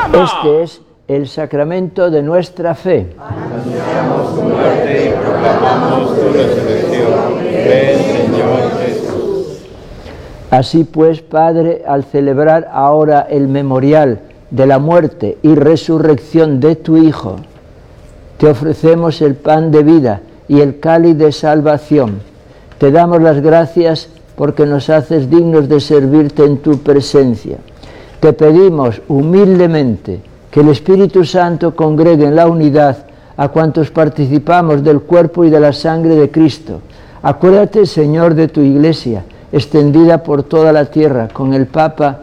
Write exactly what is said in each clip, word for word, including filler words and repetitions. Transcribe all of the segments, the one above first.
Este es el sacramento de nuestra fe. Anunciamos tu muerte y proclamamos tu resurrección. Ven, Señor Jesús. Así pues, Padre, al celebrar ahora el memorial de la muerte y resurrección de tu Hijo, te ofrecemos el pan de vida y el cáliz de salvación. Te damos las gracias porque nos haces dignos de servirte en tu presencia. Te pedimos humildemente que el Espíritu Santo congregue en la unidad a cuantos participamos del cuerpo y de la sangre de Cristo. Acuérdate, Señor, de tu Iglesia, extendida por toda la tierra, con el Papa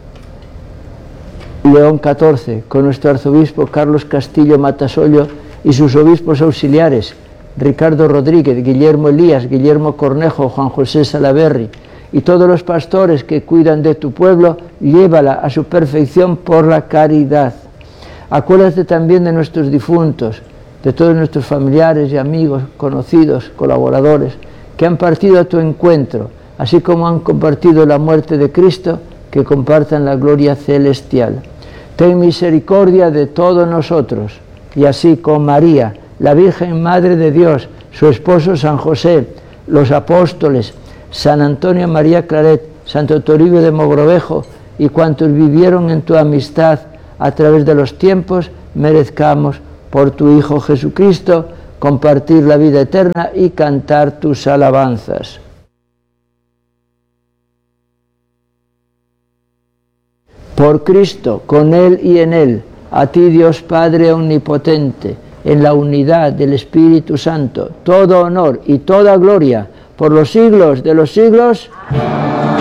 León catorce, con nuestro arzobispo Carlos Castillo Matasollo y sus obispos auxiliares, Ricardo Rodríguez, Guillermo Elías, Guillermo Cornejo, Juan José Salaverry, y todos los pastores que cuidan de tu pueblo, llévala a su perfección por la caridad. Acuérdate también de nuestros difuntos, de todos nuestros familiares y amigos, conocidos, colaboradores, que han partido a tu encuentro, así como han compartido la muerte de Cristo, que compartan la gloria celestial. Ten misericordia de todos nosotros, y así con María, la Virgen Madre de Dios, su esposo San José, los apóstoles, San Antonio María Claret, Santo Toribio de Mogrovejo y cuantos vivieron en tu amistad a través de los tiempos, merezcamos por tu Hijo Jesucristo compartir la vida eterna y cantar tus alabanzas. Por Cristo, con Él y en Él, a ti Dios Padre Omnipotente, en la unidad del Espíritu Santo, todo honor y toda gloria por los siglos de los siglos. Amén.